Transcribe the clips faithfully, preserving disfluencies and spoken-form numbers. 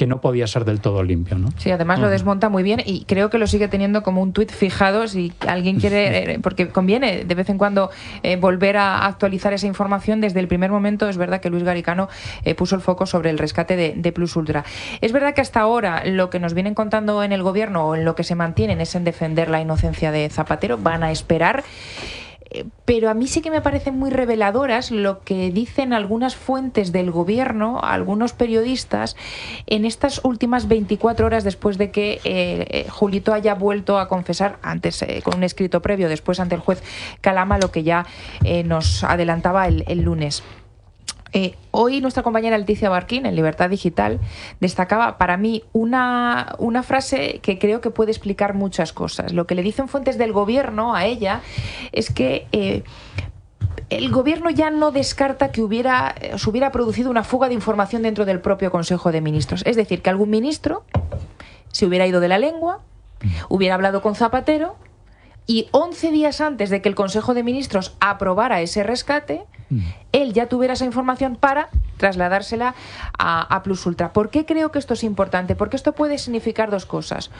que no podía ser del todo limpio, ¿no? Sí, además uh-huh. lo desmonta muy bien y creo que lo sigue teniendo como un tuit fijado si alguien quiere, eh, porque conviene de vez en cuando eh, volver a actualizar esa información. Desde el primer momento es verdad que Luis Garicano eh, puso el foco sobre el rescate de, de Plus Ultra. Es verdad que hasta ahora lo que nos vienen contando en el gobierno o en lo que se mantienen es en defender la inocencia de Zapatero. Van a esperar. Pero a mí sí que me parecen muy reveladoras lo que dicen algunas fuentes del gobierno, algunos periodistas, en estas últimas veinticuatro horas después de que eh, Julito haya vuelto a confesar, antes eh, con un escrito previo, después ante el juez Calama, lo que ya eh, nos adelantaba el, el lunes. Eh, hoy nuestra compañera Leticia Barquín, en Libertad Digital, destacaba para mí una, una frase que creo que puede explicar muchas cosas. Lo que le dicen fuentes del gobierno a ella es que eh, el gobierno ya no descarta que hubiera, se hubiera producido una fuga de información dentro del propio Consejo de Ministros. Es decir, que algún ministro se hubiera ido de la lengua, hubiera hablado con Zapatero y once días antes de que el Consejo de Ministros aprobara ese rescate, mm. él ya tuviera esa información para trasladársela a, a Plus Ultra. ¿Por qué creo que esto es importante? Porque esto puede significar dos cosas.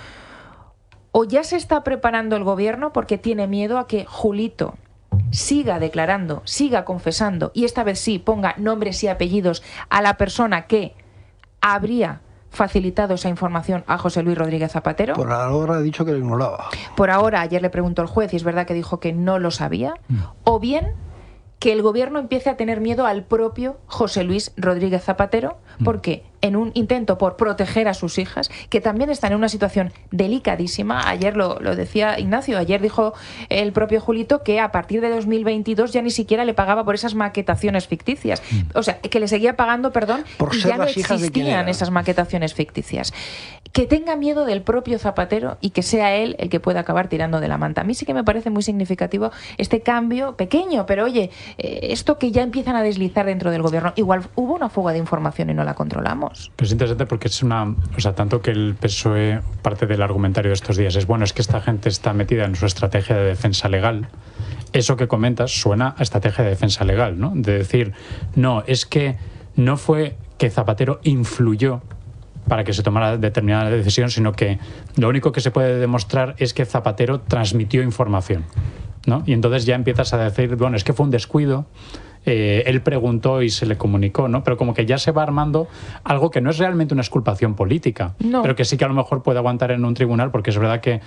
O ya se está preparando el gobierno porque tiene miedo a que Julito siga declarando, siga confesando y esta vez sí ponga nombres y apellidos a la persona que habría facilitado esa información a José Luis Rodríguez Zapatero. Por ahora ha dicho que lo ignoraba. Por ahora, ayer le preguntó el juez y es verdad que dijo que no lo sabía. Mm. O bien que el gobierno empiece a tener miedo al propio José Luis Rodríguez Zapatero, mm. porque en un intento por proteger a sus hijas, que también están en una situación delicadísima. Ayer lo, lo decía Ignacio, ayer dijo el propio Julito que a partir de dos mil veintidós ya ni siquiera le pagaba por esas maquetaciones ficticias. Mm. O sea, que le seguía pagando, perdón, por y ya no existían esas maquetaciones ficticias. Que tenga miedo del propio Zapatero y que sea él el que pueda acabar tirando de la manta. A mí sí que me parece muy significativo este cambio pequeño, pero oye, eh, esto que ya empiezan a deslizar dentro del gobierno. Igual hubo una fuga de información y no la controlamos. Pero es interesante porque es una... O sea, tanto que el P S O E, parte del argumentario de estos días es, bueno, es que esta gente está metida en su estrategia de defensa legal. Eso que comentas suena a estrategia de defensa legal, ¿no? De decir, no, es que no fue que Zapatero influyó para que se tomara determinada decisión, sino que lo único que se puede demostrar es que Zapatero transmitió información, ¿no? Y entonces ya empiezas a decir, bueno, es que fue un descuido, eh, él preguntó y se le comunicó, ¿no? Pero como que ya se va armando algo que no es realmente una exculpación política, no. pero que sí que a lo mejor puede aguantar en un tribunal, porque es verdad que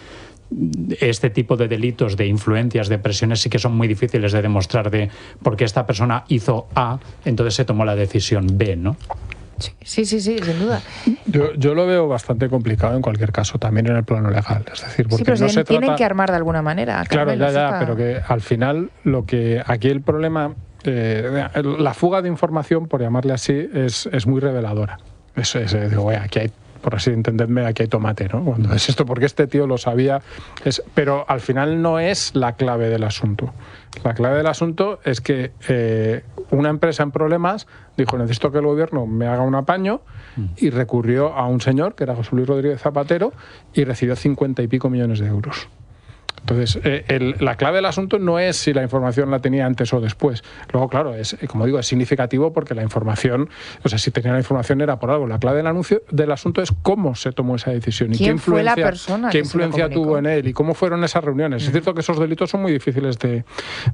este tipo de delitos, de influencias, de presiones, sí que son muy difíciles de demostrar de por qué esta persona hizo A, entonces se tomó la decisión B, ¿no? Sí, sí, sí, sin duda. Yo, yo lo veo bastante complicado en cualquier caso, también en el plano legal. Es decir, porque sí, pero no se se tienen trata... que armar de alguna manera. Claro, Carmelo, ya, ya, está... pero que al final lo que aquí el problema, eh, la fuga de información, por llamarle así, es, es muy reveladora. Es, es, digo, oye, aquí hay, por así entenderme, aquí hay tomate, ¿no? Cuando es esto, porque este tío lo sabía, es, pero al final no es la clave del asunto. La clave del asunto es que eh, una empresa en problemas dijo, necesito que el gobierno me haga un apaño, y recurrió a un señor, que era José Luis Rodríguez Zapatero, y recibió cincuenta y pico millones de euros. Entonces, eh, el, la clave del asunto no es si la información la tenía antes o después. Luego, claro, es, como digo, es significativo porque la información, o sea, si tenía la información era por algo. La clave del anuncio del asunto es cómo se tomó esa decisión y ¿Quién qué influencia, fue la persona qué que influencia tuvo en él y cómo fueron esas reuniones. Mm. Es cierto que esos delitos son muy difíciles de...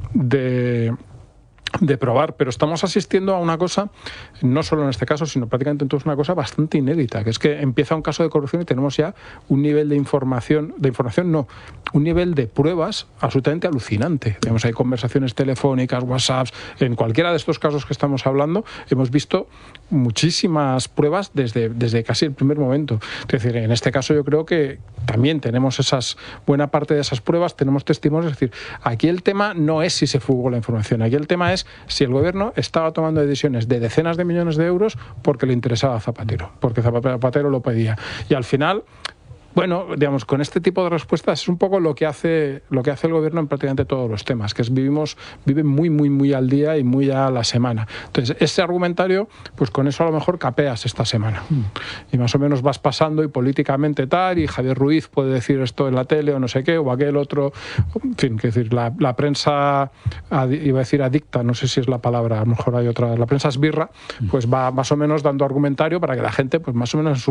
de de probar, pero estamos asistiendo a una cosa, no solo en este caso, sino prácticamente en todo, es una cosa bastante inédita, que es que empieza un caso de corrupción y tenemos ya un nivel de información, de información no, un nivel de pruebas absolutamente alucinante. Digamos, hay conversaciones telefónicas, WhatsApps, en cualquiera de estos casos que estamos hablando, hemos visto muchísimas pruebas desde, desde casi el primer momento. Es decir, en este caso yo creo que también tenemos esas, buena parte de esas pruebas, tenemos testimonios, es decir, aquí el tema no es si se fugó la información, aquí el tema es si el gobierno estaba tomando decisiones de decenas de millones de euros porque le interesaba a Zapatero, porque Zapatero lo pedía. Y al final, bueno, digamos, con este tipo de respuestas es un poco lo que hace lo que hace el gobierno en prácticamente todos los temas, que es vivimos viven muy muy muy al día y muy a la semana. Entonces, ese argumentario, pues con eso a lo mejor capeas esta semana. Y más o menos vas pasando y políticamente tal, y Javier Ruiz puede decir esto en la tele o no sé qué, o aquel otro, en fin, que decir, la, la prensa, iba a decir adicta, no sé si es la palabra, a lo mejor hay otra, la prensa esbirra, pues va más o menos dando argumentario para que la gente, pues más o menos